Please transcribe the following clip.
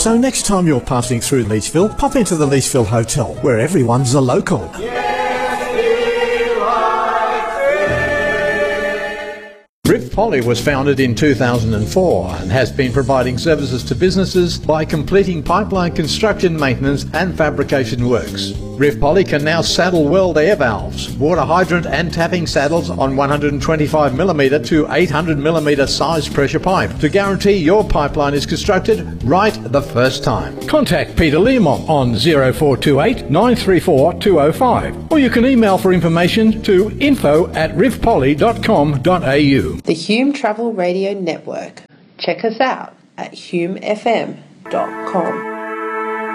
So next time you're passing through Leachville, pop into the Leachville Hotel, where everyone's a local. Riv Poly was founded in 2004 and has been providing services to businesses by completing pipeline construction, maintenance and fabrication works. Riv Poly can now saddle weld air valves, water hydrant and tapping saddles on 125mm to 800mm size pressure pipe to guarantee your pipeline is constructed right the first time. Contact Peter Learmont on 0428 934 205 or you can email for information to info@rivpoly.com.au. The Hume Travel Radio Network. Check us out at humefm.com.